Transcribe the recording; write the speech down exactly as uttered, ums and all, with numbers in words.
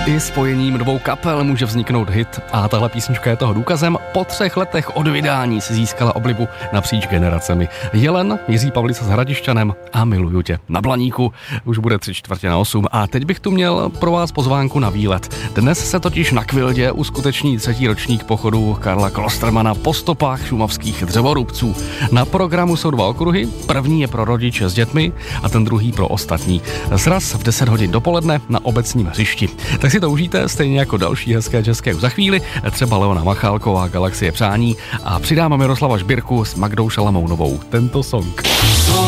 I spojením dvou kapel může vzniknout hit a tahle písnička je toho důkazem. Po třech letech od vydání si získala oblibu napříč generacemi. Jelen, Jiří Pavlica s Hradišťanem a Miluju tě na Blaníku. Už bude tři čtvrtě na osm a teď bych tu měl pro vás pozvánku na výlet. Dnes se totiž na Kvildě uskuteční třetí ročník pochodu Karla Klostermana po stopách šumavských dřevorubců. Na programu jsou dva okruhy, první je pro rodiče s dětmi a ten druhý pro ostatní. Sraz v deset hodin dopoledne na obecním hřišti. Tak si to užijte, stejně jako další hezké české za chvíli, třeba Leona Machálková, Galaxie přání a přidáme Miroslava Žbírku s Magdou Šalamounovou. Tento song.